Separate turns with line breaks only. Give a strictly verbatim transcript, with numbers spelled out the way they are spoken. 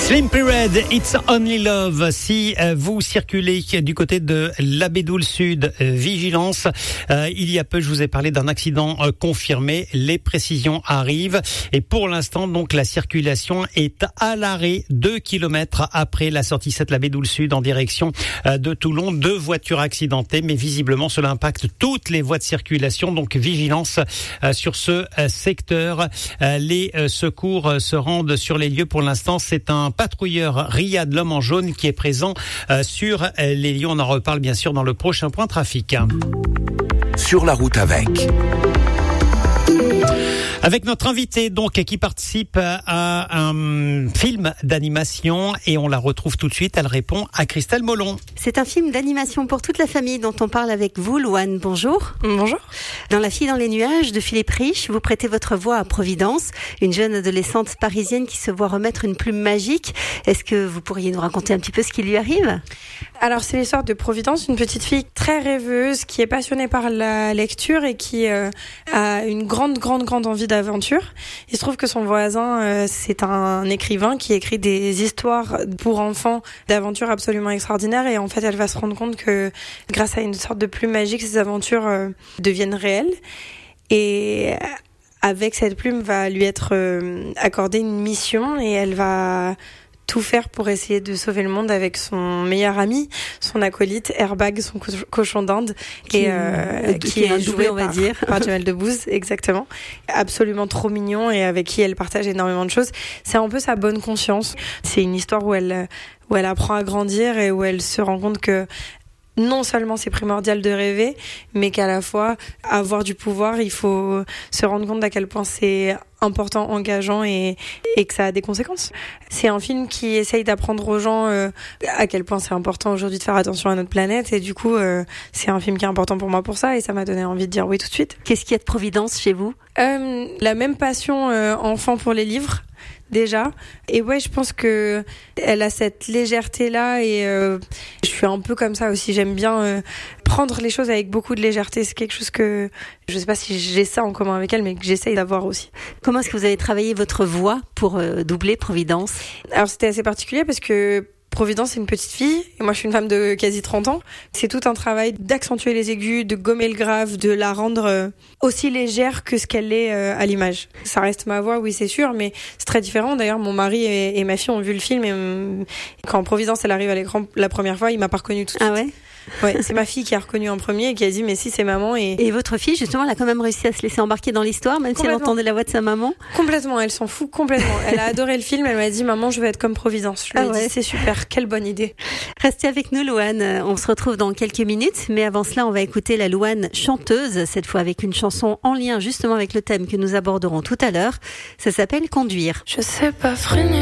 Slimpy Red, It's Only Love. Si euh, vous circulez du côté de l'Abédoul Sud, euh, vigilance. Euh, il y a peu, je vous ai parlé d'un accident euh, confirmé. Les précisions arrivent. Et pour l'instant, donc, la circulation est à l'arrêt deux kilomètres après la sortie sept l'Abédoul Sud en direction euh, de Toulon. Deux voitures accidentées, mais visiblement, cela impacte toutes les voies de circulation. Donc, vigilance euh, sur ce euh, secteur. Euh, les euh, secours euh, se rendent sur les lieux. Pour l'instant, c'est un patrouilleur Riyad, l'homme en jaune, qui est présent euh, sur euh, les lieux. On en reparle bien sûr dans le prochain point trafic.
Sur la route avec.
Avec notre invitée, donc, qui participe à un film d'animation, et on la retrouve tout de suite. Elle répond à Christelle Molon.
C'est un film d'animation pour toute la famille dont on parle avec vous, Louane. Bonjour.
Bonjour.
Dans La fille dans les nuages de Philippe Rich, vous prêtez votre voix à Providence, une jeune adolescente parisienne qui se voit remettre une plume magique. Est-ce que vous pourriez nous raconter un petit peu ce qui lui arrive ?
Alors, c'est l'histoire de Providence, une petite fille très rêveuse qui est passionnée par la lecture et qui euh, a une grande, grande, grande envie d'aventure. Il se trouve que son voisin, euh, c'est un écrivain qui écrit des histoires pour enfants d'aventures absolument extraordinaires, et en fait, elle va se rendre compte que grâce à une sorte de plume magique, ces aventures euh, deviennent réelles. Et avec cette plume va lui être euh, accordée une mission, et elle va tout faire pour essayer de sauver le monde avec son meilleur ami, son acolyte Airbag, son co- cochon d'Inde,
qui,
et euh,
qui,
qui
est
est
joué,
joué
on va
par,
dire,
par Jamel Debbouze, exactement. Absolument trop mignon, et avec qui elle partage énormément de choses. C'est un peu sa bonne conscience. C'est une histoire où elle où elle apprend à grandir et où elle se rend compte que non seulement c'est primordial de rêver, mais qu'à la fois, avoir du pouvoir, il faut se rendre compte d'à quel point c'est important, engageant, et, et que ça a des conséquences. C'est un film qui essaye d'apprendre aux gens euh, à quel point c'est important aujourd'hui de faire attention à notre planète, et du coup, euh, c'est un film qui est important pour moi pour ça, et ça m'a donné envie de dire oui tout de suite.
Qu'est-ce qu'il y a de Providence chez vous ?
euh, La même passion euh, enfant pour les livres, déjà. Et ouais, je pense que elle a cette légèreté-là, et euh, je suis un peu comme ça aussi. J'aime bien euh, prendre les choses avec beaucoup de légèreté. C'est quelque chose que, je sais pas si j'ai ça en commun avec elle, mais que j'essaye d'avoir aussi.
Comment est-ce que vous avez travaillé votre voix pour euh, doubler Providence ?
Alors, c'était assez particulier parce que Providence, c'est une petite fille, et moi je suis une femme de quasi trente ans. C'est tout un travail d'accentuer les aigus, de gommer le grave, de la rendre euh, aussi légère que ce qu'elle est euh, à l'image. Ça reste ma voix, oui c'est sûr, mais c'est très différent. D'ailleurs, mon mari et, et ma fille ont vu le film, et euh, quand Providence elle arrive à l'écran la première fois, il m'a pas reconnue tout de suite.
Ah ouais ?
Ouais, c'est ma fille qui a reconnu en premier et qui a dit mais si, c'est maman. Et,
et votre fille, justement, elle a quand même réussi à se laisser embarquer dans l'histoire, même si elle entendait la voix de sa maman.
Complètement, elle s'en fout complètement. Elle a adoré le film, elle m'a dit maman, je veux être comme Providence. Je lui ai
ah ouais.
dit c'est super, quelle bonne idée.
Restez avec nous, Louane. On se retrouve dans quelques minutes, mais avant cela, on va écouter la Louane chanteuse, cette fois avec une chanson en lien justement avec le thème que nous aborderons tout à l'heure. Ça s'appelle Conduire.
Je sais pas freiner.